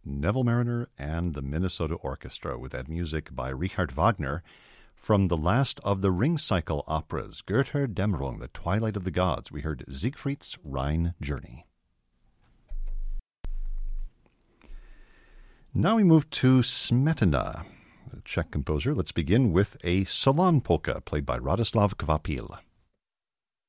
Neville Mariner and the Minnesota Orchestra with that music by Richard Wagner from the last of the Ring Cycle operas, Götter Dämmerung, The Twilight of the Gods. We heard Siegfried's Rhine Journey. Now we move to Smetana, the Czech composer. Let's begin with a salon polka played by Radoslav Kvapil.